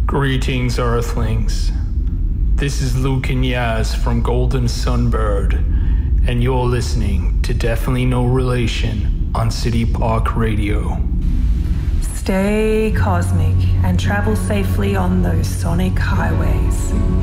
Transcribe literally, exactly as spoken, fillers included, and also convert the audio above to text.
Greetings, Earthlings. This is Luke and Yaz from Golden Sunbird, and you're listening to Definitely No Relation on City Park Radio. Stay cosmic and travel safely on those sonic highways.